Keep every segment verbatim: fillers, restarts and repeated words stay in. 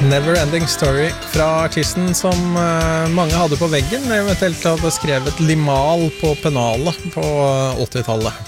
Never Ending Story fra artisten som uh, mange hadde på veggen, eventuelt hadde skrevet limal på pennalet på åttitallet.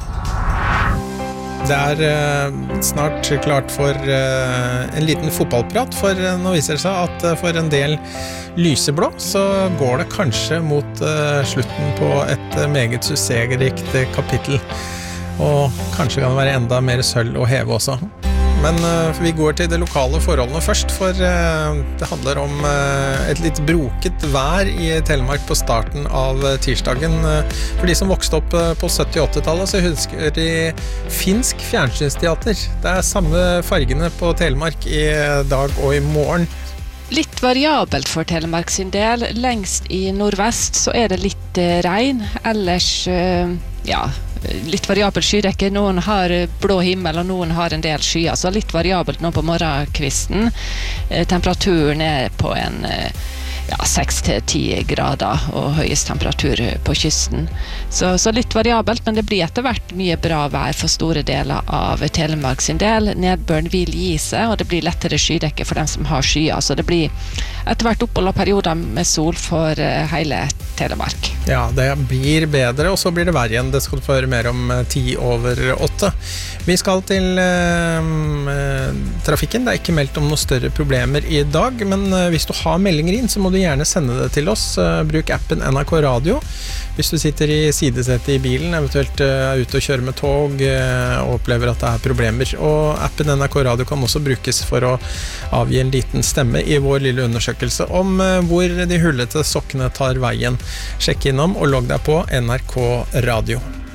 Det er uh, snart klart for uh, en liten fotballprat, for uh, nå viser det seg at uh, for en del lyseblå så går det kanskje mot uh, slutten på et uh, meget suksessrikt uh, kapittel, og kanskje kan det være enda mer sølv å heve også. Men uh, vi går til de lokale forholdene først, for uh, det handler om uh, et litt broket vær i Telemark på starten av uh, tirsdagen. Uh, for de som vokste opp uh, på sytti- og åttitallet, så husker de finsk fjernsynsteater. Det er samme fargene på Telemark i dag og i morgen. Litt variabelt for Telemark sin del. Lengst i nordvest så er det litt uh, regn, ellers uh, ja, litt variabel skydekke. Noen har blå himmel og noen har en del skyer, så litt variabelt nå på morgenkvisten. Eh, temperaturen er på en eh, ja, seks til ti grader og høyest temperatur på kysten. Så, så litt variabelt, men det blir etter hvert mye bra vær for store deler av Telemark sin del. Nedbøren vil gi seg, og det blir lettere skydekke for dem som har skyer. Så det blir etter hvert opphold og perioder med sol for uh, hele Telemark. Ja, det blir bedre, og så blir det verre igjen. Det skal du få høre mer om ti over åtte. Vi skal til uh, trafikken. Det er ikke meldt om noen større problemer i dag, men uh, hvis du har meldinger inn, så må du gjerne sende det til oss. Uh, bruk appen N R K Radio. Hvis du sitter i sidesetet i bilen, eventuelt uh, er ute og kjører med tog uh, og opplever at det er problemer. Og appen N R K Radio kan også brukes for å avgi en liten stemme i vår lille undersøkelse om uh, hvor de hullete sokkene tar veien. Sjekk innom og logg deg på N R K Radio.